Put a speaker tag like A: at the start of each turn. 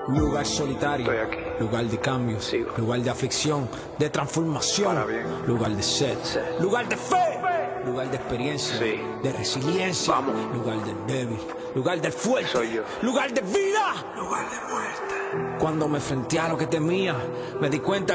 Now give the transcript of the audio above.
A: Lugar solitario,
B: Estoy aquí.
A: lugar de cambio,
B: Sigo.
A: lugar de aflicción, de transformación,
B: Para bien.
A: lugar de sed, lugar de fe, lugar de experiencia,
B: Sí.
A: de resiliencia,
B: Vamos.
A: lugar del débil, lugar del fuerte,
B: Soy yo.
A: lugar de vida, lugar de muerte. Cuando me enfrenté a lo que temía, me di cuenta